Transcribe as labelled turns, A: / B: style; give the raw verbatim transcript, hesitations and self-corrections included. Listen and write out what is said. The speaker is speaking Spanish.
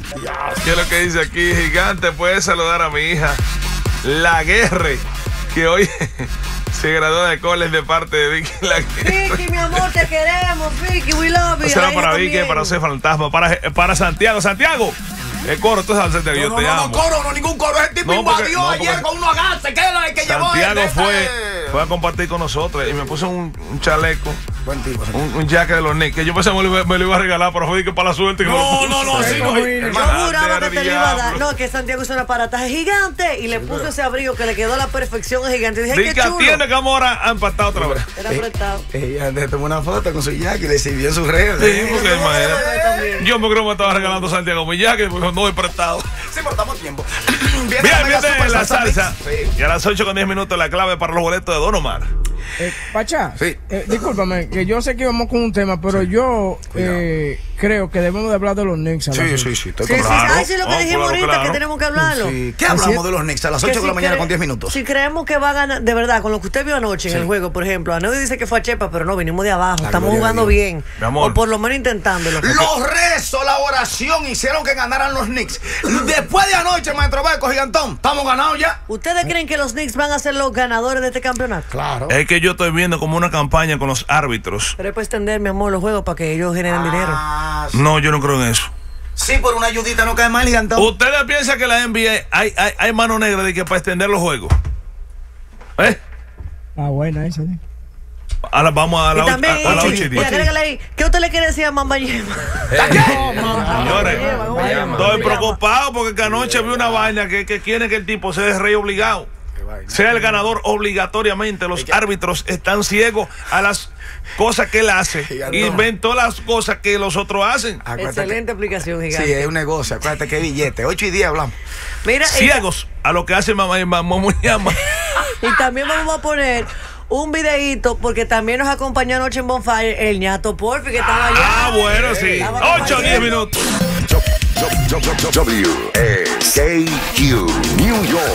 A: ¿Qué es lo que dice aquí? Gigante, puede saludar a mi hija Laguerre, que hoy se graduó de college de parte de Vicky Laguerre.
B: Vicky, mi amor, te queremos, Vicky, we love you.
A: Será para Vicky, para ser fantasma, para, para Santiago. Santiago, el coro, tú sabes, Santiago, yo
C: no,
A: te
C: no,
A: amo.
C: No, coro, no, ningún coro. Ese tipo
A: No, porque-
C: invadió
A: no,
C: ayer
A: porque-
C: con unos agaces. ¿Qué es lo que llevó
A: Santiago
C: él?
A: fue, fue a compartir con nosotros y me puso un, un chaleco,
C: Buen tipo.
A: un, un jacket de los Knicks, que yo pensé que me lo, iba, me lo iba a regalar, pero fue que para la suerte. Que me lo
C: No,
A: puso.
C: no, no, así no.
B: Yo
C: Hermano,
B: juraba que te lo iba a dar.
A: diablo.
B: No, que Santiago hizo un aparataje gigante y le puso ese abrigo que le quedó a la perfección gigante. Y dije,
A: Di
B: qué
A: que
B: chulo.
A: atiende que ahora han empatado otra vez.
B: Era apretado.
C: Ella le tomó una foto con su jacket y le sirvió en sus redes.
A: Sí, porque imagínate.
B: también.
A: Yo me creo que me estaba regalando Santiago mi jacket, porque no he prestado.
C: Sí, pero estamos a tiempo.
A: Bien,
C: la mega
A: viene
C: super
A: la salsa.
C: mix. Sí.
A: Y a las ocho con diez minutos la clave para los boletos de Don Omar.
D: Eh, Pachá,
C: Sí.
D: eh, discúlpame, que yo sé que íbamos con un tema, pero yo eh, creo que debemos de hablar de los Knicks. a las
C: Sí,
D: ocho.
C: sí, sí. Estoy
B: Sí,
C: con
B: sí,
A: Claro.
B: ay, sí, lo que
A: Oh,
B: dijimos
A: claro,
B: ahorita,
A: claro.
B: que tenemos que hablarlo.
C: Sí. ¿Qué
D: Así
C: hablamos
D: es.
C: de los Knicks a las
B: Que
C: ocho de la
B: si
C: mañana
B: cre-
C: con diez minutos?
B: Si creemos que va a ganar, de verdad, con lo que usted vio anoche en el juego, por ejemplo, Aneo dice que fue a Chepa, pero no, venimos de abajo,
C: La
B: estamos
C: gloria de
B: jugando
C: Dios.
B: bien.
A: Mi amor.
B: O por lo menos intentándolo.
C: Los rezos, la oración hicieron que ganaran los Knicks. Después de anoche, Maestro Beco, Gigantón, estamos ganados ya.
B: ¿Ustedes creen que los Knicks van a ser los ganadores de este campeonato?
C: Claro.
A: Es que yo estoy viendo como una campaña con los árbitros.
B: Pero es para extender, mi amor, los juegos para que ellos generen dinero.
C: Ah, sí.
A: No, yo no creo en eso.
C: Sí, por una ayudita no cae mal, Gigantón.
A: ¿Ustedes piensan que la N B A hay, hay, hay mano negra de que para extender los juegos? ¿Eh?
D: Ah, buena esa. ¿eh?
A: Ahora vamos a la
B: Y también,
A: a, a la ocho y
B: y
A: diez.
B: agrégale ahí, ¿qué usted le quiere decir a Mamba Yema?
A: Señores,
B: Vaya,
A: estoy
B: vaya.
A: preocupado porque que anoche vi una vaina que, que quiere que el tipo sea el rey obligado, sea el ganador obligatoriamente. Los árbitros están ciegos a las cosas que él hace y ven todas las cosas que los otros hacen.
C: Acuérdate
B: Excelente explicación,
C: que-
B: gigante.
C: Sí, es un negocio. Acuérdate que billete. ocho y diez hablamos.
B: Mira, y,
A: Ciegos a lo que hace mamá y mamá llama.
B: y también vamos a poner un videíto porque también nos acompañó anoche en Bonfire el ñato Porfi que estaba allá.
A: Ah, bueno, sí.
B: Estaba
A: ocho o diez
B: compartiendo.
A: minutos.
E: W A K Q New York.